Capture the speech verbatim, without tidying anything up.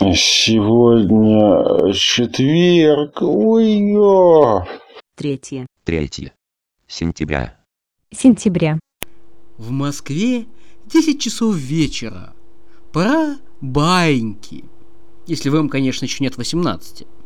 Сегодня четверг. Ой-ё. Третье. Третье. Сентября. Сентября. В Москве десять часов вечера. Пора баиньки. Если вам, конечно, еще нет восемнадцати.